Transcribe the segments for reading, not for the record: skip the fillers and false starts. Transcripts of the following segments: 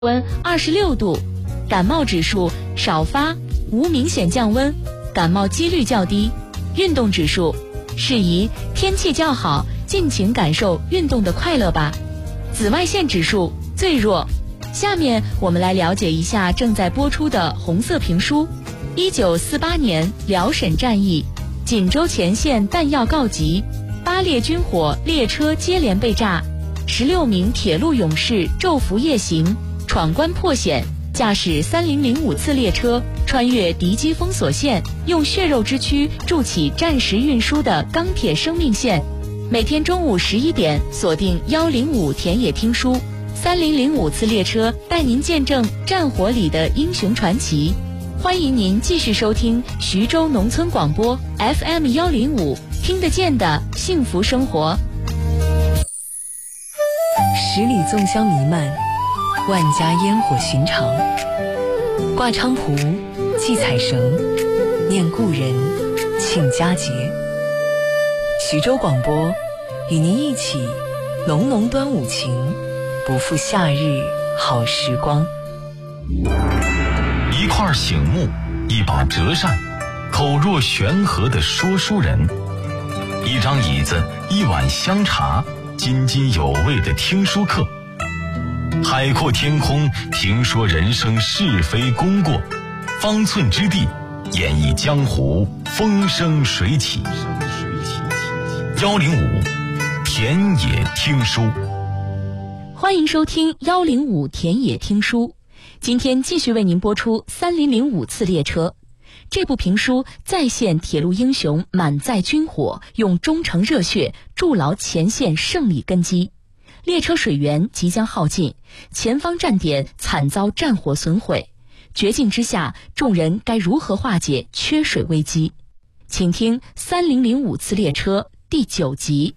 温26度，感冒指数少发，无明显降温，感冒几率较低。运动指数适宜，天气较好，尽情感受运动的快乐吧。紫外线指数最弱。下面我们来了解一下正在播出的红色评书。1948年辽沈战役，锦州前线弹药告急，8列军火列车接连被炸，16名铁路勇士昼伏夜行，闯关破险，驾驶3005次列车穿越敌机封锁线，用血肉之躯筑起战时运输的钢铁生命线。每天中午11点锁定105田野听书，3005次列车带您见证战火里的英雄传奇。欢迎您继续收听徐州农村广播 FM105， 听得见的幸福生活。 十里粽香弥漫，万家烟火寻常。挂菖蒲，系彩绳，念故人，庆佳节。徐州广播与您一起浓浓端午情，不负夏日好时光。 一块醒目，一把折扇，口若悬河的说书人，一张椅子，一碗香茶，津津有味的听书课。海阔天空，评说人生是非功过，方寸之地，演绎江湖风生水起。105田野听书， 欢迎收听105田野听书。今天继续为您播出3005次列车。这部评书再现铁路英雄满载军火，用忠诚热血筑牢前线胜利根基。列车水源即将耗尽，前方站点惨遭战火损毁，绝境之下，众人该如何化解缺水危机？请听3005次列车第9集。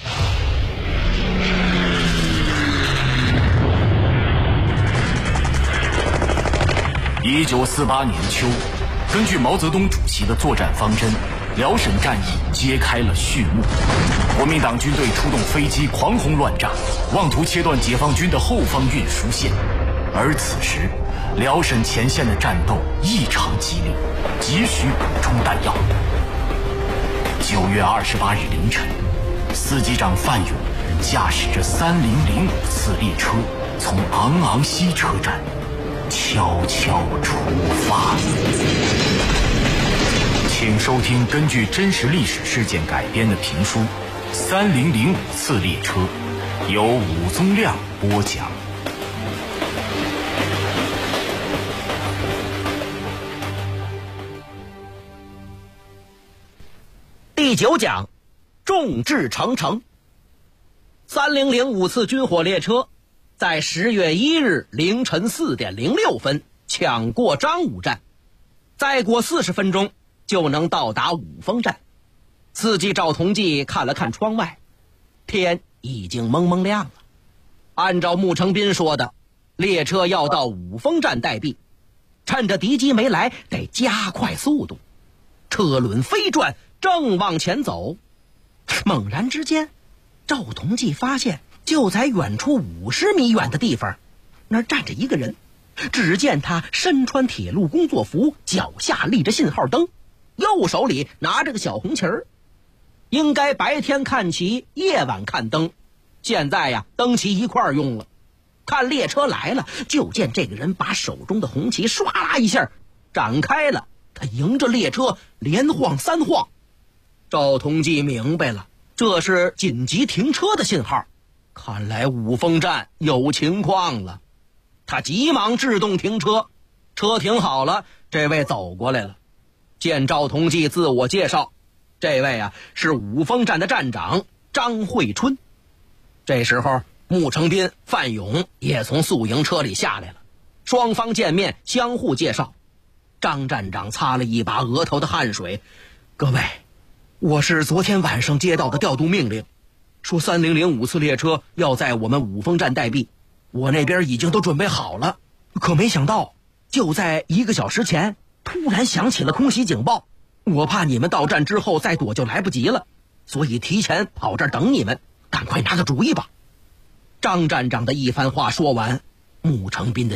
1948年秋，根据毛泽东主席的作战方针，辽沈战役揭开了序幕。国民党军队出动飞机狂轰乱炸，妄图切断解放军的后方运输线。而此时，辽沈前线的战斗异常激烈，急需补充弹药。9月28日凌晨，司机长范勇驾驶着3005次列车从昂昂西车站悄悄出发。请收听根据真实历史事件改编的评书《3005次列车》，由武宗亮播讲。 第9讲，众志成城。3005次军火列车在10月1日凌晨4点06分抢过张武站，再过40分钟就能到达五峰站。司机赵同济看了看窗外，天已经蒙蒙亮了。按照穆成斌说的，列车要到五峰站待毙，趁着敌机没来，得加快速度。车轮飞转，正往前走。猛然之间，赵同济发现就在远处50米远的地方，那儿站着一个人。只见他身穿铁路工作服，脚下立着信号灯，右手里拿着个小红旗儿。应该白天看旗，夜晚看灯，现在呀，灯旗一块儿用了。看列车来了，就见这个人把手中的红旗唰啦一下展开了，他迎着列车连晃3晃。赵同济明白了，这是紧急停车的信号，看来五峰站有情况了。他急忙制动停车，车停好了，这位走过来了。见赵同济自我介绍，这位啊是五峰站的站长张惠春。这时候穆成斌、范勇也从宿营车里下来了，双方见面相互介绍。张站长擦了一把额头的汗水，各位，我是昨天晚上接到的调度命令，说3005次列车要在我们五峰站待毙，我那边已经都准备好了，可没想到就在1个小时前突然响起了空袭警报，我怕你们到站之后再躲就来不及了，所以提前跑这儿等你们，赶快拿个主意吧。张站长的一番话说完， 穆成斌的